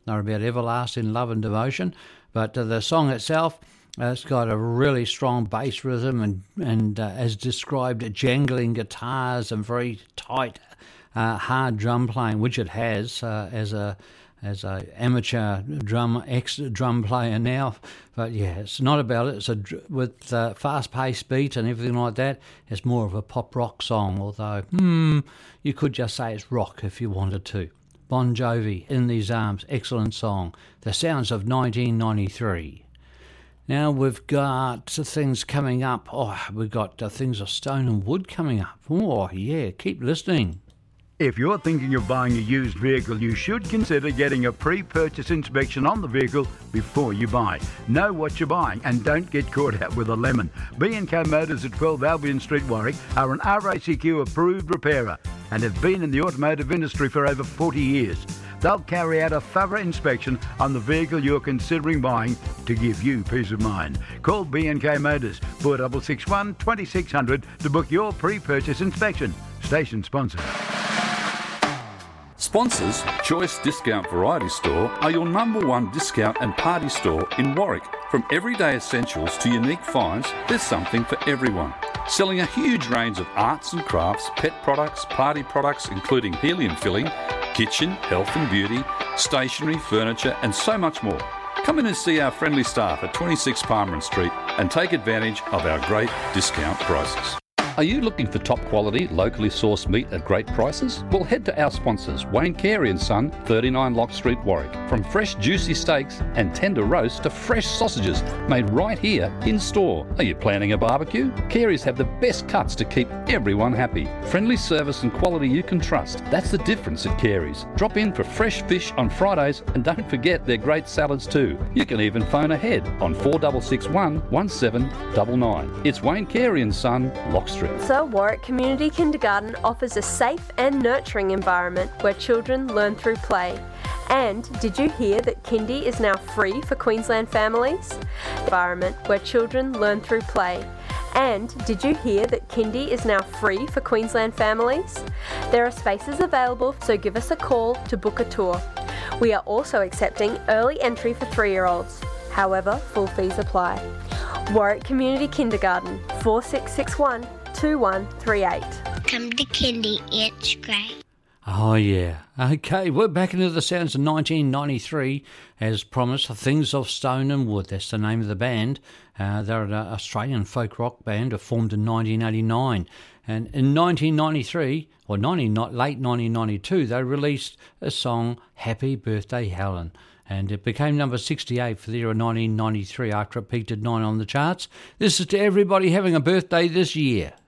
They're about everlasting love and devotion. But the song itself, it's got a really strong bass rhythm and as described, jangling guitars and very tight, hard drum playing, which it has as a amateur ex-drum player now. But yeah, it's not about it. It's with fast-paced beat and everything like that. It's more of a pop rock song, although you could just say it's rock if you wanted to. Bon Jovi, In These Arms, excellent song. The sounds of 1993. Now we've got things coming up. We've got things of Stone and Wood coming up. Oh yeah, keep listening. If you're thinking of buying a used vehicle, you should consider getting a pre-purchase inspection on the vehicle before you buy. Know what you're buying and don't get caught out with a lemon. B&K Motors at 12 Albion Street, Warwick are an RACQ approved repairer and have been in the automotive industry for over 40 years. They'll carry out a thorough inspection on the vehicle you're considering buying to give you peace of mind. Call B&K Motors 4661 2600 to book your pre-purchase inspection. Station sponsor. Sponsors, Choice Discount Variety Store are your number one discount and party store in Warwick. From everyday essentials to unique finds, there's something for everyone. Selling a huge range of arts and crafts, pet products, party products including helium filling, kitchen, health and beauty, stationery, furniture and so much more. Come in and see our friendly staff at 26 Palmer Street and take advantage of our great discount prices. Are you looking for top quality, locally sourced meat at great prices? Well, head to our sponsors, Wayne Carey & Son, 39 Lock Street, Warwick. From fresh juicy steaks and tender roast to fresh sausages made right here in store. Are you planning a barbecue? Carey's have the best cuts to keep everyone happy. Friendly service and quality you can trust. That's the difference at Carey's. Drop in for fresh fish on Fridays and don't forget their great salads too. You can even phone ahead on 4661 1799. It's Wayne Carey & Son, Lock Street. So, Warwick Community Kindergarten offers a safe and nurturing environment where children learn through play. And did you hear that Kindy is now free for Queensland families? Environment where children learn through play. And did you hear that Kindy is now free for Queensland families? There are spaces available, so give us a call to book a tour. We are also accepting early entry for 3-year-olds. However, full fees apply. Warwick Community Kindergarten, 4661 2138. Come to Kindy, it's great. Oh yeah. Okay, we're back into the sounds of 1993. As promised, Things of Stone and Wood. That's the name of the band. They're an Australian folk rock band formed in 1989. And in 1993, or late 1992, they released a song, Happy Birthday Helen. And it became number 68 for the year of 1993 after it peaked at 9 on the charts. This is to everybody having a birthday this year.